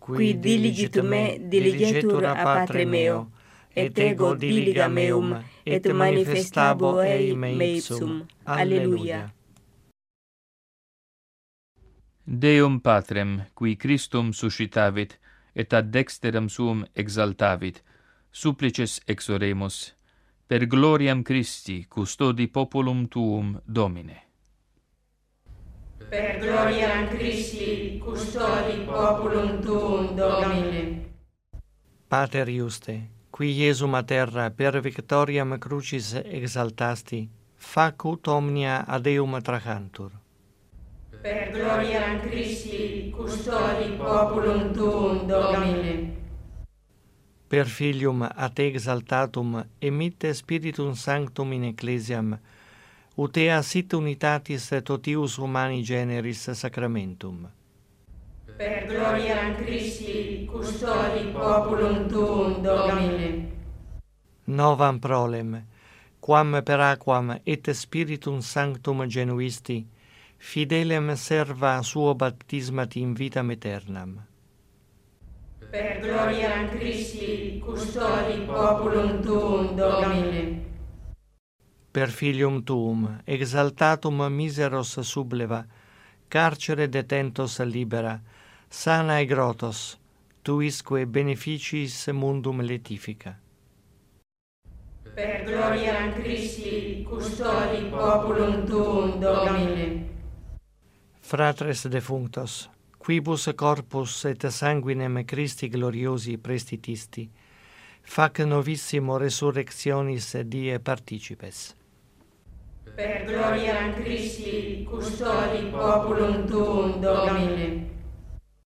qui diligit me diligetur a patre meo, et ego diliga meum, et manifestabo ei me ipsum. Alleluia. Deum Patrem, qui Christum suscitavit, et ad dexteram suum exaltavit, supplices exoremus, per gloriam Christi, custodi populum tuum, Domine. Per gloriam Christi, custodi populum tuum, Domine. Pater Iuste, qui Iesum a terra per victoriam crucis exaltasti, fac ut omnia ad eum tracantur. Per gloriam Christi, custodi populum tuum, Domine. Per Filium a te exaltatum emitte Spiritum Sanctum in Ecclesiam, ut ea sit unitatis totius humani generis sacramentum. Per gloriam Christi, custodi populum tuum, Domine. Novam prolem, quam per aquam et Spiritum Sanctum genuisti, fidelem serva suo baptismati in vitam aeternam. Per gloriam Christi, custodi populum tuum, Domine. Per Filium tuum, exaltatum miseros subleva, carcere detentos libera, sana egrotos, tuisque beneficis mundum letifica. Per gloriam Christi, custodi populum tuum, Domine. Fratres defunctos, quibus corpus et sanguinem Christi gloriosi prestitisti, fac novissimo resurrectionis die participes. Per gloriam Christi, custodi populum tuum, Domine.